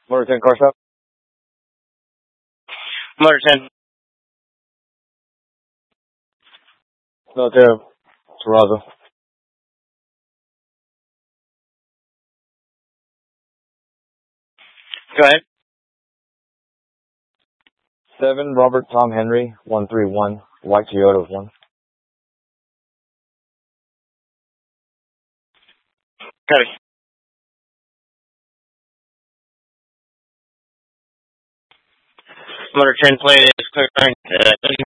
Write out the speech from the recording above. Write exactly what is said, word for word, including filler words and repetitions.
Motor ten car stop. Motor ten. Military. Terrazzo. Go ahead. Seven Robert Tom Henry one three one. White Toyota with one. Copy. Motor ten plate is clear. Uh,